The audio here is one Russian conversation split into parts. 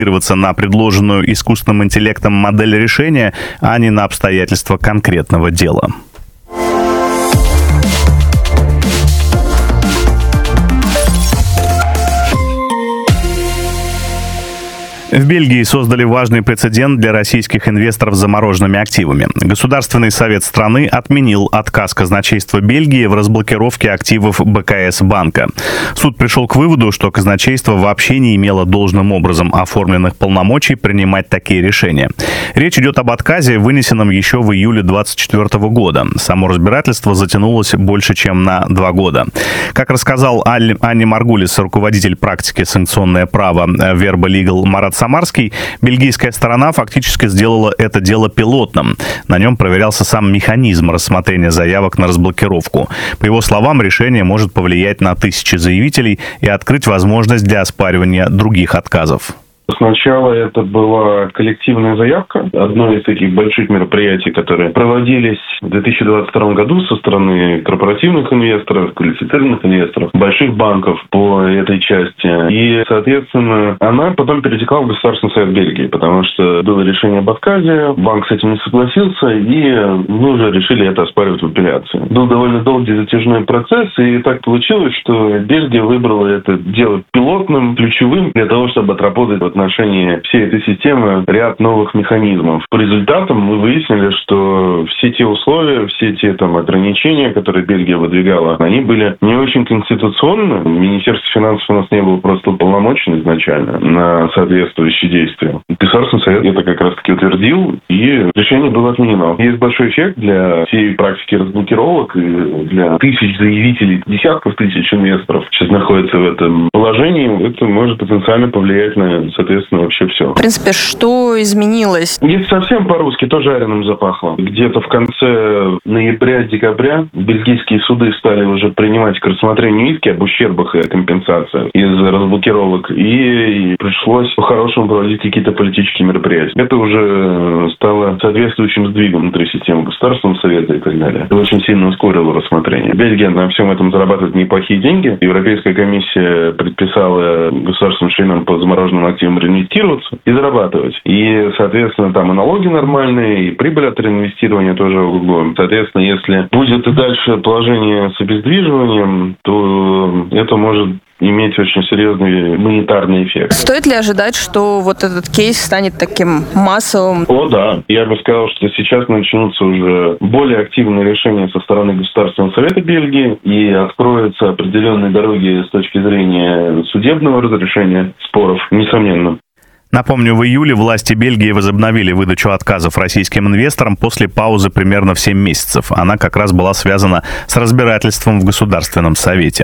на предложенную искусственным интеллектом модель решения, а не на обстоятельства конкретного дела. В Бельгии создали важный прецедент для российских инвесторов с замороженными активами. Государственный совет страны отменил отказ казначейства Бельгии в разблокировке активов БКС банка. Суд пришел к выводу, что казначейство вообще не имело должным образом оформленных полномочий принимать такие решения. Речь идет об отказе, вынесенном еще в июле 2024 года. Само разбирательство затянулось больше, чем на 2 года. Как рассказал Анне Маргулис, руководитель практики санкционное право Verba Legal Марат Самарский, бельгийская сторона фактически сделала это дело пилотным. На нем проверялся сам механизм рассмотрения заявок на разблокировку. По его словам, решение может повлиять на тысячи заявителей и открыть возможность для оспаривания других отказов. Сначала это была коллективная заявка. Одно из таких больших мероприятий, которые проводились в 2022 году со стороны корпоративных инвесторов, квалифицированных инвесторов, больших банков по этой части. И, соответственно, она потом перетекла в Государственный совет Бельгии, потому что было решение об отказе, банк с этим не согласился, и мы уже решили это оспаривать в апелляции. Был довольно долгий затяжной процесс, и так получилось, что Бельгия выбрала это дело пилотным, ключевым для того, чтобы отработать в отношении всей этой системы ряд новых механизмов. По результатам мы выяснили, что все те условия, все те ограничения, которые Бельгия выдвигала, они были не очень конституционны. Министерство финансов у нас не было просто полномочен изначально на соответствующие действия. Государственный совет это как раз-таки утвердил, и решение было отменено. Есть большой эффект для всей практики разблокировок и для тысяч заявителей, десятков тысяч инвесторов сейчас находятся в этом положении. Это может потенциально повлиять на, соответственно, вообще все. В принципе, что изменилось? Если совсем по-русски, то жареным запахло. Где-то в конце ноября-декабря бельгийские суды стали уже принимать к рассмотрению иски об ущербах и компенсациях из разблокировок, и пришлось по-хорошему проводить какие-то политические мероприятия. Это уже стало соответствующим сдвигом внутри системы Государственного совета и так далее. Это очень сильно ускорило рассмотрение. Бельгия на всем этом зарабатывает неплохие деньги. Европейская комиссия предписала государственным членам по замороженным активам реинвестироваться и зарабатывать. И, соответственно, там и налоги нормальные, и прибыль от реинвестирования тоже ого-го. Соответственно, если будет и дальше положение с обездвиживанием, то это может иметь очень серьезный монетарный эффект. Стоит ли ожидать, что вот этот кейс станет таким массовым? О, да. Я бы сказал, что сейчас начнутся уже более активные решения со стороны Государственного совета Бельгии, и откроются определенные дороги с точки зрения судебного разрешения споров, несомненно. Напомню, в июле власти Бельгии возобновили выдачу отказов российским инвесторам после паузы примерно в 7 месяцев. Она как раз была связана с разбирательством в Государственном совете.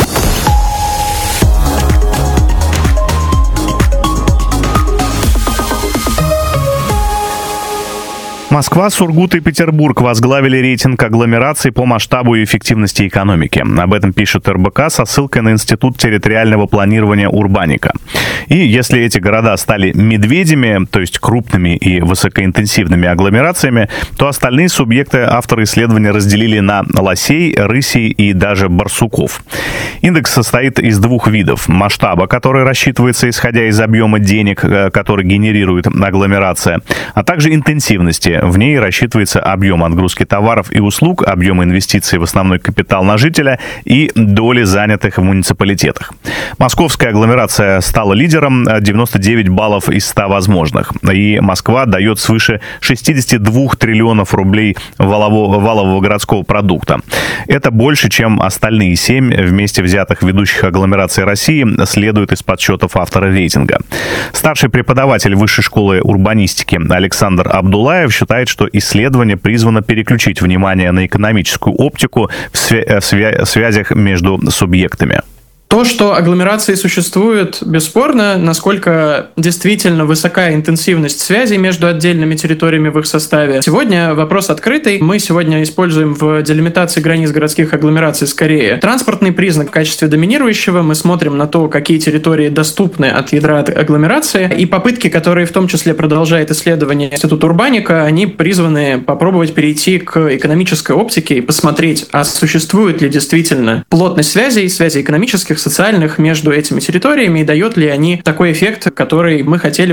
Москва, Сургут и Петербург возглавили рейтинг агломераций по масштабу и эффективности экономики. Об этом пишет РБК со ссылкой на Институт территориального планирования Урбаника. И если эти города стали медведями, то есть крупными и высокоинтенсивными агломерациями, то остальные субъекты авторы исследования разделили на лосей, рысей и даже барсуков. Индекс состоит из 2 видов. Масштаба, который рассчитывается исходя из объема денег, который генерирует агломерация, а также интенсивности. В ней рассчитывается объем отгрузки товаров и услуг, объем инвестиций в основной капитал на жителя и доли занятых в муниципалитетах. Московская агломерация стала лидером, 99 баллов из 100 возможных. И Москва дает свыше 62 триллионов рублей валового городского продукта. Это больше, чем остальные 7 вместе взятых ведущих агломераций России, следует из подсчетов автора рейтинга. Старший преподаватель Высшей школы урбанистики Александр Абдулаев считает, что исследование призвано переключить внимание на экономическую оптику в связях между субъектами. То, что агломерации существуют, бесспорно, насколько действительно высока интенсивность связей между отдельными территориями в их составе. Сегодня вопрос открытый. Мы сегодня используем в делимитации границ городских агломераций скорее транспортный признак в качестве доминирующего. Мы смотрим на то, какие территории доступны от ядра агломерации. И попытки, которые в том числе продолжает исследование Институт Урбаника, они призваны попробовать перейти к экономической оптике и посмотреть, а существует ли действительно плотность связей экономических социальных между этими территориями, и дает ли они такой эффект, который мы хотели